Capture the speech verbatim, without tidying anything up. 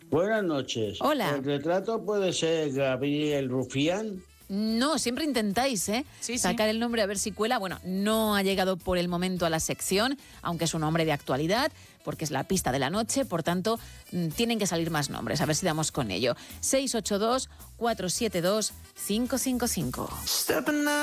Buenas noches. Hola. ¿El retrato puede ser Gabriel Rufián? No, siempre intentáis, ¿eh? Sí, sí. Sacar el nombre a ver si cuela. Bueno, no ha llegado por el momento a la sección, aunque es un nombre de actualidad, porque es la pista de la noche, por tanto, tienen que salir más nombres. A ver si damos con ello. seis ocho dos, cuatro siete dos, cinco cinco cinco.